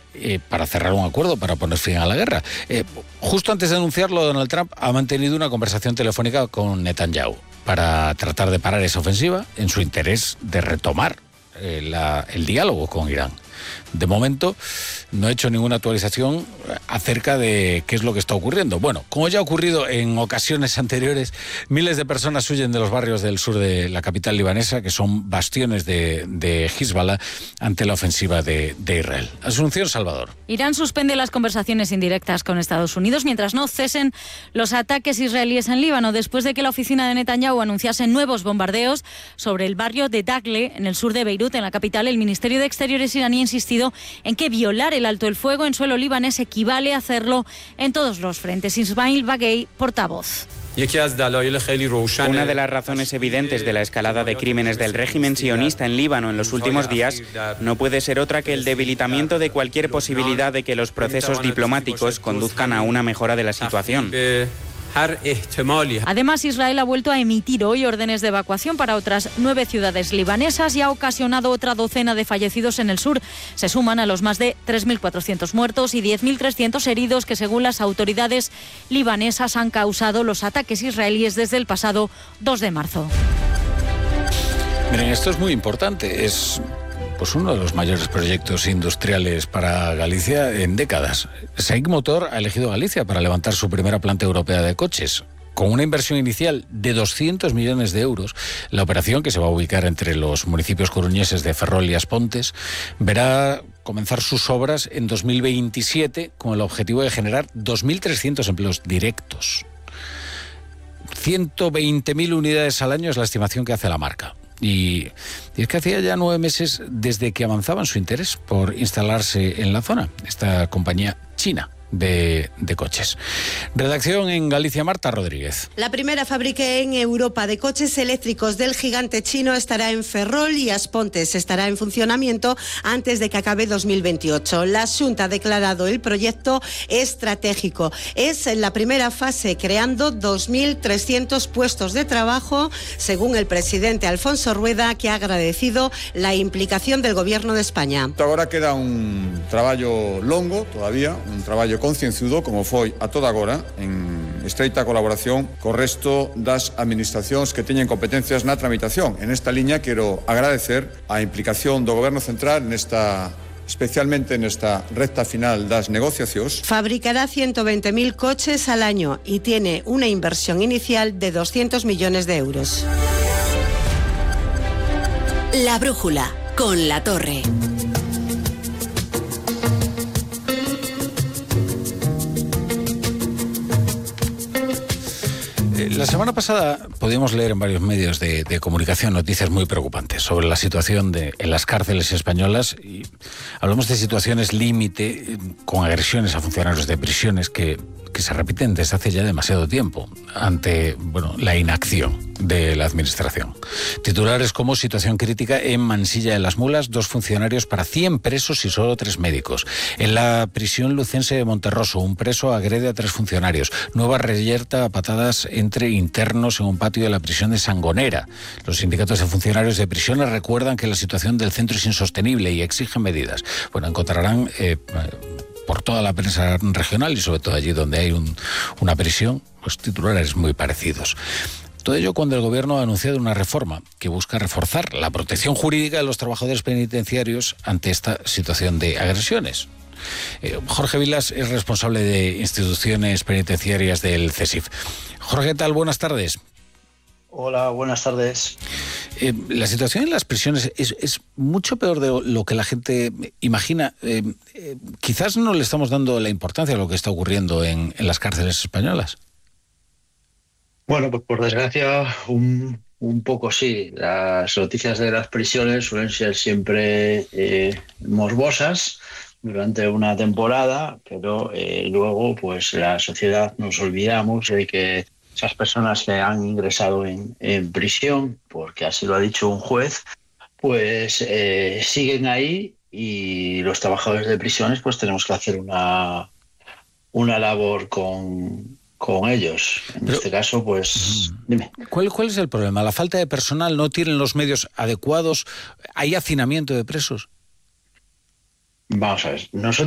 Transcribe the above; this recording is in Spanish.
para cerrar un acuerdo, para poner fin a la guerra. Justo antes de anunciarlo, Donald Trump ha mantenido una conversación telefónica con Netanyahu para tratar de parar esa ofensiva en su interés de retomar el diálogo con Irán. De momento no he hecho ninguna actualización acerca de qué es lo que está ocurriendo. Bueno, como ya ha ocurrido en ocasiones anteriores, miles de personas huyen de los barrios del sur de la capital libanesa, que son bastiones de Hezbollah, ante la ofensiva de Israel. Asunción Salvador. Irán suspende las conversaciones indirectas con Estados Unidos mientras no cesen los ataques israelíes en Líbano, después de que la oficina de Netanyahu anunciase nuevos bombardeos sobre el barrio de Dagle, en el sur de Beirut, en la capital. El Ministerio de Exteriores iraní ha insistido en que violar el alto el fuego en suelo libanés equivale a hacerlo en todos los frentes. Ismail Baghei, portavoz. Una de las razones evidentes de la escalada de crímenes del régimen sionista en Líbano en los últimos días no puede ser otra que el debilitamiento de cualquier posibilidad de que los procesos diplomáticos conduzcan a una mejora de la situación. Además, Israel ha vuelto a emitir hoy órdenes de evacuación para otras 9 ciudades libanesas y ha ocasionado otra docena de fallecidos en el sur. Se suman a los más de 3.400 muertos y 10.300 heridos que, según las autoridades libanesas, han causado los ataques israelíes desde el pasado 2 de marzo. Miren, esto es muy importante. Es uno de los mayores proyectos industriales para Galicia en décadas. SAIC Motor ha elegido Galicia para levantar su primera planta europea de coches. Con una inversión inicial de 200 millones de euros, la operación, que se va a ubicar entre los municipios coruñeses de Ferrol y Aspontes, verá comenzar sus obras en 2027 con el objetivo de generar 2.300 empleos directos. 120.000 unidades al año es la estimación que hace la marca. Y es que hacía ya 9 meses desde que avanzaba en su interés por instalarse en la zona, esta compañía china de coches. Redacción en Galicia, Marta Rodríguez. La primera fábrica en Europa de coches eléctricos del gigante chino estará en Ferrol y Aspontes. Estará en funcionamiento antes de que acabe 2028. La Xunta ha declarado el proyecto estratégico. Es en la primera fase, creando 2.300 puestos de trabajo, según el presidente Alfonso Rueda, que ha agradecido la implicación del Gobierno de España. Agora queda un traballo longo todavía, un traballo concienzudo, como foi a toda agora, en estreita colaboración co resto das administracións que teñen competencias na tramitación. En esta liña quero agradecer a implicación do Goberno Central especialmente en esta recta final das negociacións. Fabricará 120.000 coches al año y tiene una inversión inicial de 200 millones de euros. La brújula, con La Torre. La semana pasada podíamos leer en varios medios de comunicación noticias muy preocupantes sobre la situación en las cárceles españolas, y hablamos de situaciones límite con agresiones a funcionarios de prisiones que se repiten desde hace ya demasiado tiempo ante la inacción de la administración. Titulares como: situación crítica en Mansilla de las Mulas, 2 funcionarios para 100 presos y solo 3 médicos. En la prisión lucense de Monterroso, un preso agrede a 3 funcionarios. Nueva reyerta a patadas entre internos en un patio de la prisión de Sangonera. Los sindicatos de funcionarios de prisiones recuerdan que la situación del centro es insostenible y exigen medidas. Encontrarán por toda la prensa regional y sobre todo allí donde hay una prisión, los titulares muy parecidos. Todo ello cuando el Gobierno ha anunciado una reforma que busca reforzar la protección jurídica de los trabajadores penitenciarios ante esta situación de agresiones. Jorge Vilas es responsable de instituciones penitenciarias del CESIF. Jorge, ¿qué tal? Buenas tardes. Hola, buenas tardes. La situación en las prisiones es mucho peor de lo que la gente imagina. Quizás no le estamos dando la importancia a lo que está ocurriendo en las cárceles españolas. Bueno, pues por desgracia un poco sí. Las noticias de las prisiones suelen ser siempre morbosas durante una temporada, pero luego pues la sociedad nos olvidamos de que esas personas que han ingresado en prisión, porque así lo ha dicho un juez, pues siguen ahí, y los trabajadores de prisiones pues tenemos que hacer una labor con ellos. En este caso, pues, dime. ¿Cuál es el problema? ¿La falta de personal? ¿No tienen los medios adecuados? ¿Hay hacinamiento de presos? Vamos a ver, nosotros